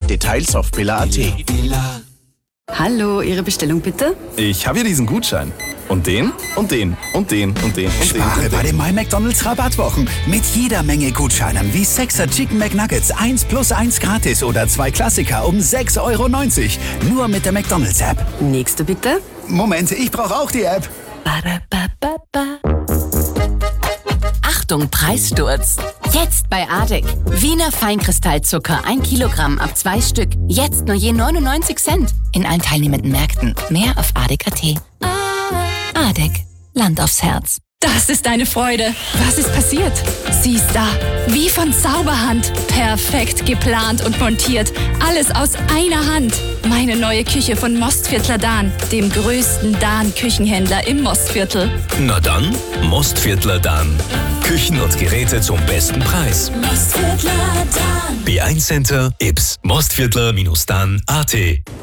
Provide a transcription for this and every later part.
Details auf billa.at. Hallo, Ihre Bestellung bitte? Ich habe hier diesen Gutschein. Und den, und den, und den, und den, und Spare den. bei den My McDonald's Rabattwochen. Mit jeder Menge Gutscheinen wie 6er Chicken McNuggets 1 + 1 gratis oder 2 Klassiker um 6,90 €. Nur mit der McDonald's App. Nächste bitte. Moment, ich brauche auch die App. Achtung, Preissturz. Jetzt bei ADEC. Wiener Feinkristallzucker 1 Kilogramm ab 2 Stück. Jetzt nur je 99 Cent. In allen teilnehmenden Märkten. Mehr auf ADEC.at. ADEC. Land aufs Herz. Das ist eine Freude. Was ist passiert? Sie ist da. Wie von Zauberhand. Perfekt geplant und montiert. Alles aus einer Hand. Meine neue Küche von Mostviertler Dahn, dem größten Dahn-Küchenhändler im Mostviertel. Na dann, Mostviertler Dahn. Küchen und Geräte zum besten Preis. Mostviertler Dahn. B1 Center, Ips, Mostviertler-Dahn.at.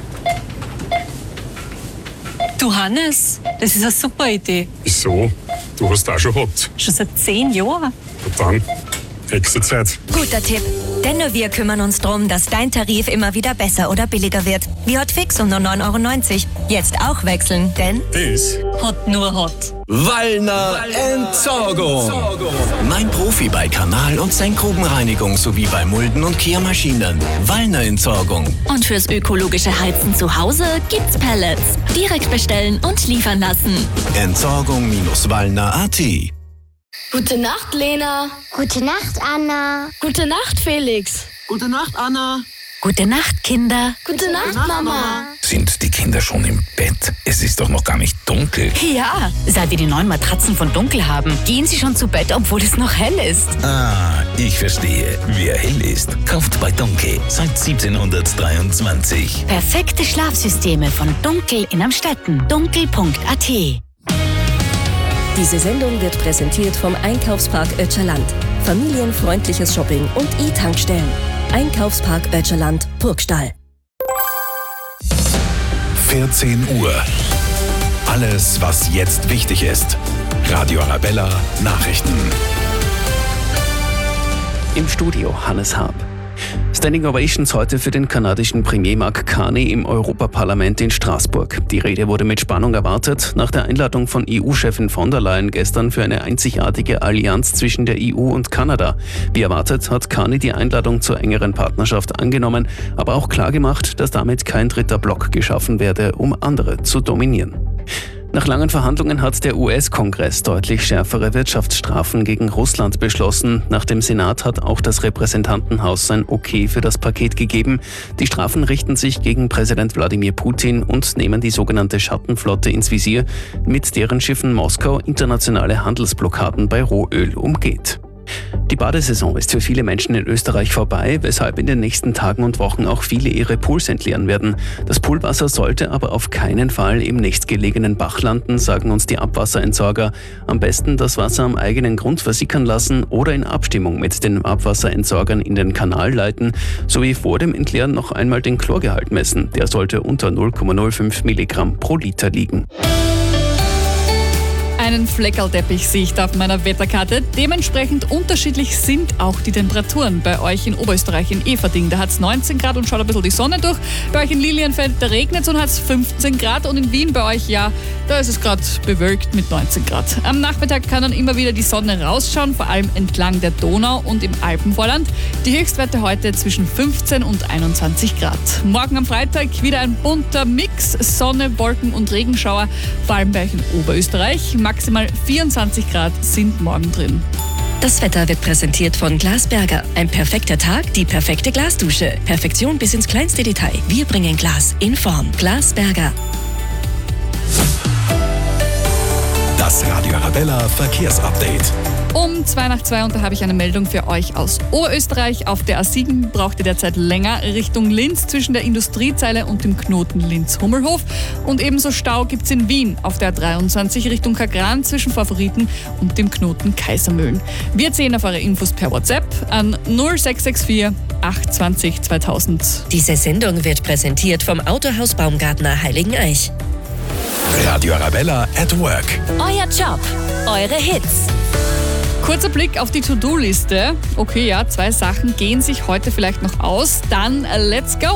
Du Hannes, das ist eine super Idee. Wieso? Du hast auch schon gehabt. Schon seit 10 Jahren. Und dann, nächste Zeit. Guter Tipp. Denn nur wir kümmern uns darum, dass dein Tarif immer wieder besser oder billiger wird. Wie Hotfix um nur 9,90 €. Jetzt auch wechseln, denn Das Hot nur Hot. Wallner Entsorgung. Mein Profi bei Kanal- und Senkgrubenreinigung sowie bei Mulden- und Kehrmaschinen. Wallner Entsorgung. Und fürs ökologische Heizen zu Hause gibt's Pellets. Direkt bestellen und liefern lassen. Entsorgung-wallner.at. Gute Nacht, Lena. Gute Nacht, Anna. Gute Nacht, Felix. Gute Nacht, Anna. Gute Nacht, Kinder. Gute Nacht, Mama. Sind die Kinder schon im Bett? Es ist doch noch gar nicht dunkel. Ja, seit wir die neuen Matratzen von Dunkel haben, gehen sie schon zu Bett, obwohl es noch hell ist. Ah, ich verstehe. Wer hell ist, kauft bei Dunkel seit 1723. Perfekte Schlafsysteme von Dunkel in Amstetten. Dunkel.at. Diese Sendung wird präsentiert vom Einkaufspark Ötscherland. Familienfreundliches Shopping und E-Tankstellen. Einkaufspark Ötscherland, Burgstall. 14 Uhr. Alles, was jetzt wichtig ist. Radio Arabella Nachrichten. Im Studio Hannes Haab. Standing Ovations heute für den kanadischen Premier Mark Carney im Europaparlament in Straßburg. Die Rede wurde mit Spannung erwartet, nach der Einladung von EU-Chefin von der Leyen gestern für eine einzigartige Allianz zwischen der EU und Kanada. Wie erwartet hat Carney die Einladung zur engeren Partnerschaft angenommen, aber auch klargemacht, dass damit kein dritter Block geschaffen werde, um andere zu dominieren. Nach langen Verhandlungen hat der US-Kongress deutlich schärfere Wirtschaftsstrafen gegen Russland beschlossen. Nach dem Senat hat auch das Repräsentantenhaus sein Okay für das Paket gegeben. Die Strafen richten sich gegen Präsident Wladimir Putin und nehmen die sogenannte Schattenflotte ins Visier, mit deren Schiffen Moskau internationale Handelsblockaden bei Rohöl umgeht. Die Badesaison ist für viele Menschen in Österreich vorbei, weshalb in den nächsten Tagen und Wochen auch viele ihre Pools entleeren werden. Das Poolwasser sollte aber auf keinen Fall im nächstgelegenen Bach landen, sagen uns die Abwasserentsorger. Am besten das Wasser am eigenen Grund versickern lassen oder in Abstimmung mit den Abwasserentsorgern in den Kanal leiten, sowie vor dem Entleeren noch einmal den Chlorgehalt messen. Der sollte unter 0,05 Milligramm pro Liter liegen. Einen Fleckerlteppich sehe ich da auf meiner Wetterkarte. Dementsprechend unterschiedlich sind auch die Temperaturen bei euch in Oberösterreich, in Everding. Da hat es 19 Grad und schaut ein bisschen die Sonne durch. Bei euch in Lilienfeld, da regnet es und hat es 15 Grad. Und in Wien bei euch, ja, da ist es gerade bewölkt mit 19 Grad. Am Nachmittag kann dann immer wieder die Sonne rausschauen, vor allem entlang der Donau und im Alpenvorland. Die Höchstwerte heute zwischen 15 und 21 Grad. Morgen am Freitag wieder ein bunter Mix, Sonne, Wolken und Regenschauer, vor allem bei euch in Oberösterreich. Maximal 24 Grad sind morgen drin. Das Wetter wird präsentiert von Glasberger. Ein perfekter Tag, die perfekte Glasdusche. Perfektion bis ins kleinste Detail. Wir bringen Glas in Form. Glasberger. Das Radio Arabella Verkehrsupdate. Um 2:02 und da habe ich eine Meldung für euch aus Oberösterreich. Auf der A7 braucht ihr derzeit länger Richtung Linz zwischen der Industriezeile und dem Knoten Linz-Hummelhof. Und ebenso Stau gibt es in Wien auf der 23 Richtung Kagran zwischen Favoriten und dem Knoten Kaisermühlen. Wir zählen auf eure Infos per WhatsApp an 0664 820 2000. Diese Sendung wird präsentiert vom Autohaus Baumgartner Heiligeneich. Radio Arabella at Work. Euer Job, eure Hits. Kurzer Blick auf die To-Do-Liste. Okay, ja, 2 Sachen gehen sich heute vielleicht noch aus. Dann let's go!